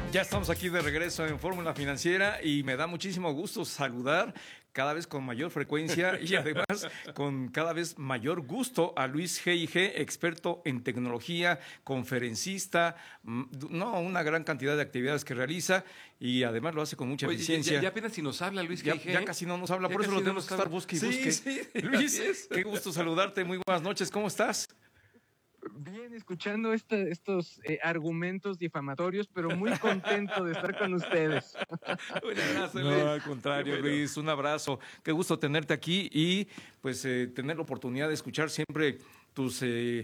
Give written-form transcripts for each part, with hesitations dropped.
Ya estamos aquí de regreso en Fórmula Financiera y me da muchísimo gusto saludar cada vez con mayor frecuencia y además con cada vez mayor gusto a Luis G.I.G., experto en tecnología, conferencista, no, una gran cantidad de actividades que realiza y además lo hace con mucha eficiencia. Ya apenas si nos habla Luis G.I.G. Ya casi no nos habla, por eso lo tenemos que estar busque y busque. Sí, Luis, qué gusto saludarte, muy buenas noches, ¿cómo estás? Bien, escuchando estos argumentos difamatorios, pero muy contento de estar con ustedes. Un abrazo, No, Luis. al contrario, Qué bueno. Luis, un abrazo. Qué gusto tenerte aquí y pues tener la oportunidad de escuchar siempre tus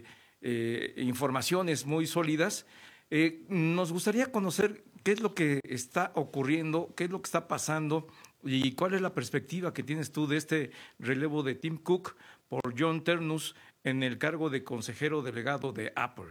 informaciones muy sólidas. Nos gustaría conocer qué es lo que está ocurriendo, qué es lo que está pasando y cuál es la perspectiva que tienes tú de este relevo de Tim Cook por John Ternus en el cargo de consejero delegado de Apple.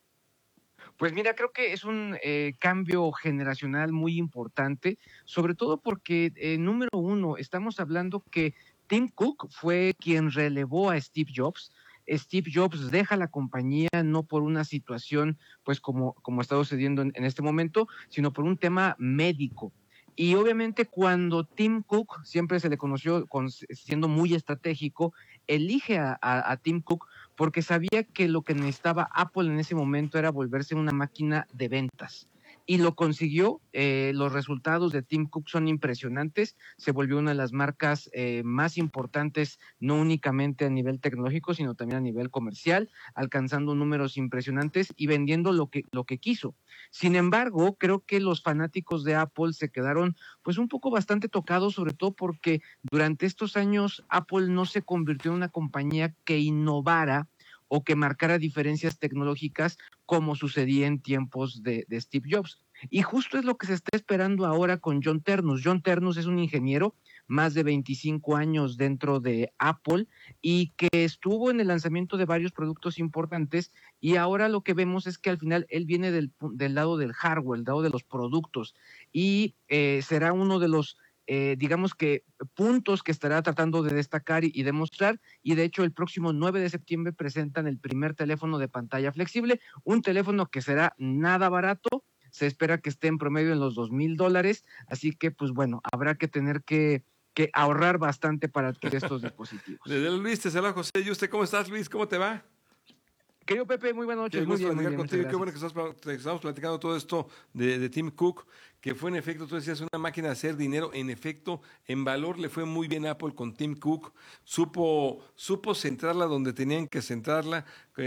Pues mira, creo que es un cambio generacional muy importante, sobre todo porque, número uno, estamos hablando que Tim Cook fue quien relevó a Steve Jobs. Steve Jobs deja la compañía no por una situación, pues como está sucediendo en este momento, sino por un tema médico. Y obviamente cuando Tim Cook, siempre se le conoció siendo muy estratégico, elige a Tim Cook porque sabía que lo que necesitaba Apple en ese momento era volverse una máquina de ventas. Y lo consiguió. Los resultados de Tim Cook son impresionantes. Se volvió una de las marcas más importantes, no únicamente a nivel tecnológico, sino también a nivel comercial, alcanzando números impresionantes y vendiendo lo que quiso. Sin embargo, creo que los fanáticos de Apple se quedaron pues un poco bastante tocados, sobre todo porque durante estos años Apple no se convirtió en una compañía que innovara o que marcara diferencias tecnológicas como sucedía en tiempos de Steve Jobs. Y justo es lo que se está esperando ahora con John Ternus. John Ternus es un ingeniero, más de 25 años dentro de Apple y que estuvo en el lanzamiento de varios productos importantes, y ahora lo que vemos es que al final él viene del lado del hardware, del lado de los productos, y será uno de los digamos que puntos que estará tratando de destacar y demostrar. Y de hecho el próximo 9 de septiembre presentan el primer teléfono de pantalla flexible, un teléfono que será nada barato. Se espera que esté en promedio en los $2,000, así que pues bueno, habrá que tener que ahorrar bastante para adquirir estos dispositivos. Desde Luis, te saluda José. ¿Y usted cómo estás, Luis? ¿Cómo te va? Querido Pepe, muy buenas noches. Qué gusto platicar bien, contigo. Qué bueno que estamos platicando todo esto de Tim Cook, que fue en efecto, tú decías, una máquina de hacer dinero. En efecto, en valor le fue muy bien a Apple con Tim Cook. Supo centrarla donde tenían que centrarla,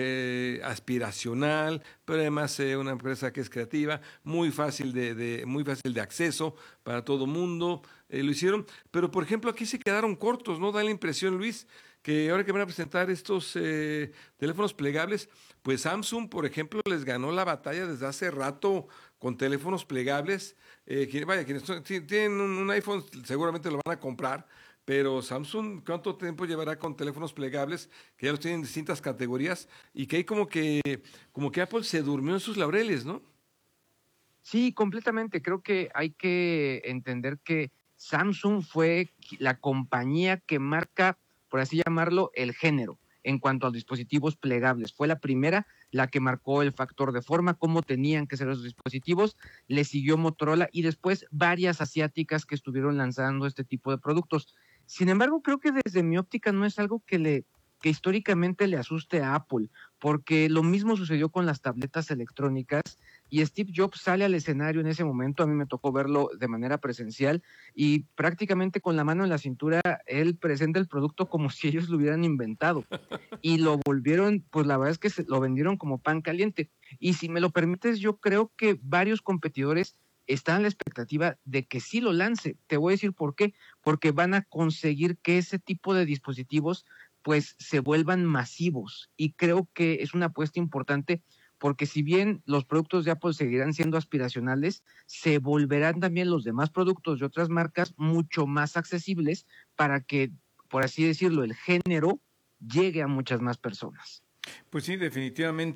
aspiracional, pero además una empresa que es creativa, muy fácil de acceso para todo mundo. Lo hicieron, pero por ejemplo aquí se quedaron cortos, ¿no? Da la impresión, Luis, que ahora que van a presentar estos teléfonos plegables, pues Samsung, por ejemplo, les ganó la batalla desde hace rato con teléfonos plegables. Quienes tienen un iPhone seguramente lo van a comprar, pero Samsung, ¿cuánto tiempo llevará con teléfonos plegables que ya los tienen en distintas categorías y que hay como que Apple se durmió en sus laureles, ¿no? Sí, completamente. Creo que hay que entender que Samsung fue la compañía que marca, por así llamarlo, el género en cuanto a dispositivos plegables. Fue la primera la que marcó el factor de forma, cómo tenían que ser los dispositivos. Le siguió Motorola y después varias asiáticas que estuvieron lanzando este tipo de productos. Sin embargo, creo que desde mi óptica no es algo que históricamente le asuste a Apple, porque lo mismo sucedió con las tabletas electrónicas. Y Steve Jobs sale al escenario en ese momento. A mí me tocó verlo de manera presencial y prácticamente con la mano en la cintura él presenta el producto como si ellos lo hubieran inventado, y lo volvieron, pues la verdad es que lo vendieron como pan caliente. Y si me lo permites, yo creo que varios competidores están a la expectativa de que sí lo lance. Te voy a decir por qué, porque van a conseguir que ese tipo de dispositivos pues se vuelvan masivos, y creo que es una apuesta importante, porque si bien los productos de Apple seguirán siendo aspiracionales, se volverán también los demás productos de otras marcas mucho más accesibles para que, por así decirlo, el género llegue a muchas más personas. Pues sí, definitivamente.